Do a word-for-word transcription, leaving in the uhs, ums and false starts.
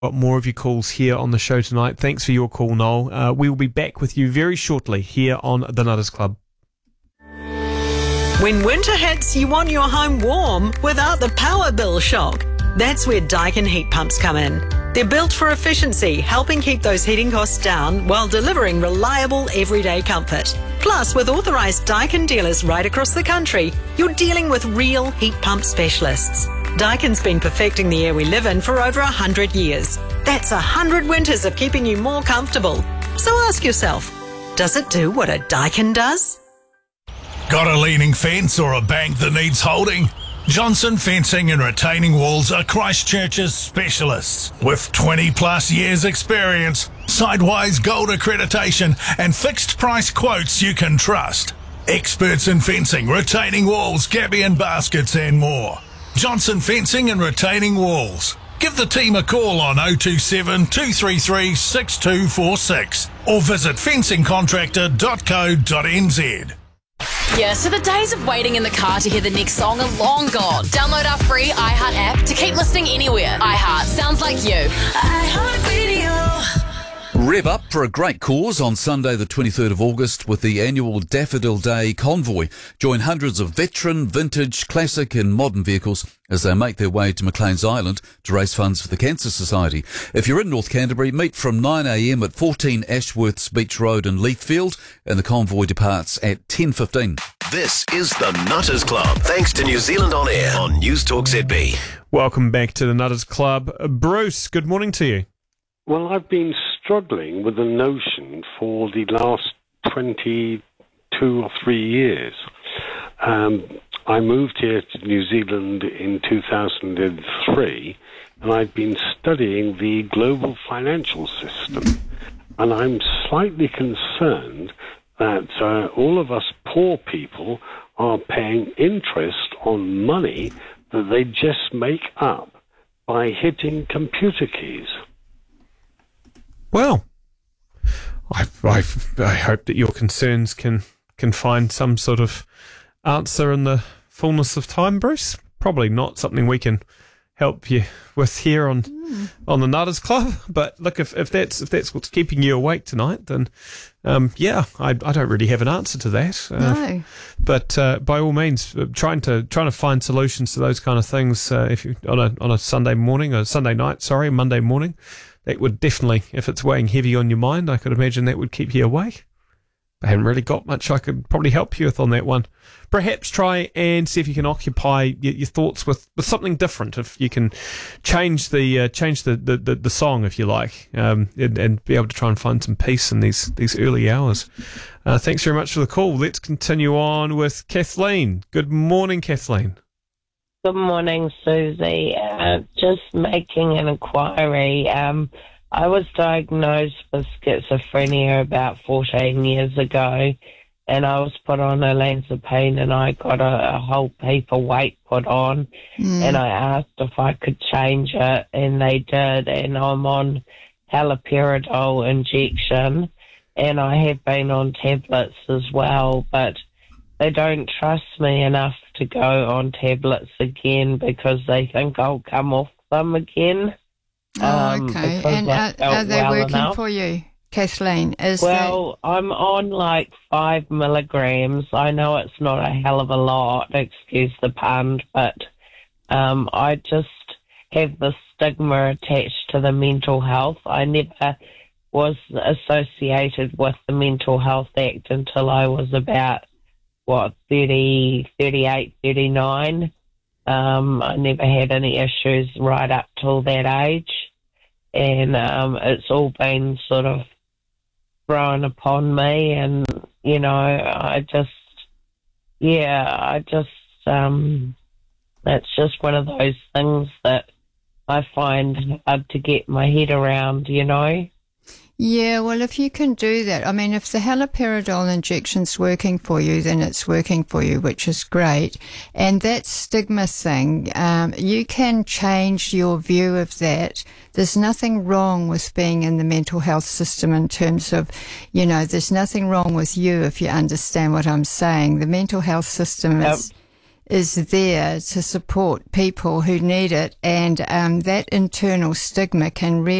Got more of your calls here on the show tonight. Thanks for your call, Noel. Uh, we will be back with you very shortly here on the Nutters Club. When winter hits, you want your home warm without the power bill shock. That's where Daikin heat pumps come in. They're built for efficiency, helping keep those heating costs down while delivering reliable everyday comfort. Plus, with authorised Daikin dealers right across the country, you're dealing with real heat pump specialists. Daikin's been perfecting the air we live in for over one hundred years. That's one hundred winters of keeping you more comfortable. So ask yourself, does it do what a Daikin does? Got a leaning fence or a bank that needs holding? Johnson Fencing and Retaining Walls are Christchurch's specialists. With twenty plus years experience, Sidewise Gold accreditation and fixed price quotes you can trust. Experts in fencing, retaining walls, gabion and baskets and more. Johnson Fencing and Retaining Walls. Give the team a call on oh two seven, two three three, six two four six or visit fencing contractor dot co dot n z. Yeah, so the days of waiting in the car to hear the next song are long gone. Download our free iHeart app to keep listening anywhere. iHeart sounds like you. iHeart Radio. Rev up for a great cause on Sunday the twenty-third of August with the annual Daffodil Day Convoy. Join hundreds of veteran, vintage, classic and modern vehicles as they make their way to Maclean's Island to raise funds for the Cancer Society. If you're in North Canterbury, meet from nine a m at fourteen Ashworths Beach Road in Leithfield, and the convoy departs at ten fifteen. This is the Nutters Club, thanks to New Zealand On Air on News Talk Z B. Welcome back to the Nutters Club. Uh, Bruce, good morning to you. Well, I've been struggling with the notion for the last twenty-two or three years. Um, I moved here to New Zealand in two thousand three, and I've been studying the global financial system. And I'm slightly concerned that uh, all of us poor people are paying interest on money that they just make up by hitting computer keys. Well, I, I, I hope that your concerns can, can find some sort of answer in the fullness of time, Bruce. Probably not something we can help you with here on mm. on the Nutters Club. But look, if, if that's if that's what's keeping you awake tonight, then um, yeah, I, I don't really have an answer to that. Uh, no. But uh, by all means, trying to trying to find solutions to those kind of things. Uh, if you on a on a Sunday morning or Sunday night, sorry, Monday morning. That would definitely, if it's weighing heavy on your mind, I could imagine that would keep you awake. I haven't really got much I could probably help you with on that one. Perhaps try and see if you can occupy your, your thoughts with, with something different. If you can change the uh, change the, the, the, the song, if you like, um, and, and be able to try and find some peace in these these early hours. Uh, thanks very much for the call. Let's continue on with Kathleen. Good morning, Kathleen. Good morning, Susie. Uh, just making an inquiry. Um, I was diagnosed with schizophrenia about fourteen years ago, and I was put on olanzapine, and I got a, a whole heap of weight put on, mm. and I asked if I could change it, and they did, and I'm on haloperidol injection, and I have been on tablets as well, but they don't trust me enough to go on tablets again because they think I'll come off them again. Oh, um, okay. And are, are they well working enough. for you, Kathleen? Is well, the... I'm on like five milligrams. I know it's not a hell of a lot, excuse the pun, but um, I just have the stigma attached to the mental health. I never was associated with the Mental Health Act until I was about what, thirty, thirty-eight, thirty-nine. Um, I never had any issues right up till that age. And um, it's all been sort of thrown upon me. And, you know, I just, yeah, I just, um, it's just one of those things that I find hard to get my head around, you know. Yeah, well, if you can do that, I mean, if the haloperidol injection's working for you, then it's working for you, which is great. And that stigma thing, um, you can change your view of that. There's nothing wrong with being in the mental health system in terms of, you know, there's nothing wrong with you if you understand what I'm saying. The mental health system Yep. is... is there to support people who need it, and um, that internal stigma can really